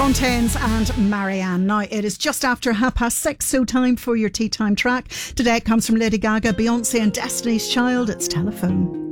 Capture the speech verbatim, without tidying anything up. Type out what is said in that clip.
Fontaines and Marianne. Now, it is just after half past six, so time for your tea time track. Today it comes from Lady Gaga, Beyonce and Destiny's Child. It's Telephone.